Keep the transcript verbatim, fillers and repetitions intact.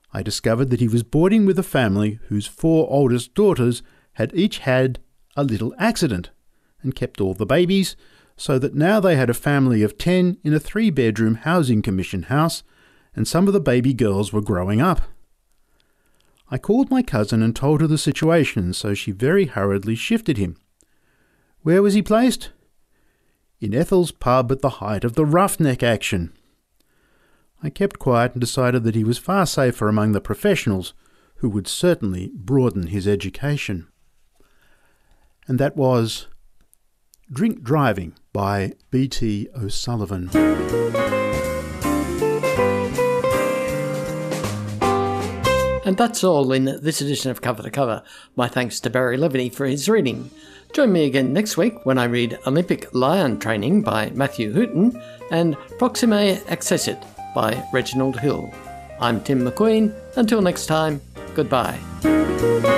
I discovered that he was boarding with a family whose four oldest daughters had each had a little accident and kept all the babies, so that now they had a family of ten in a three-bedroom housing commission house, and some of the baby girls were growing up. I called my cousin and told her the situation, so she very hurriedly shifted him. Where was he placed? In Ethel's pub at the height of the roughneck action. I kept quiet and decided that he was far safer among the professionals, who would certainly broaden his education. And that was Drink Driving by B T O'Sullivan. And that's all in this edition of Cover to Cover. My thanks to Barry Levity for his reading. Join me again next week when I read Olympic Lion Training by Matthew Hooton and Proxime Accessit by Reginald Hill. I'm Tim McQueen. Until next time, goodbye.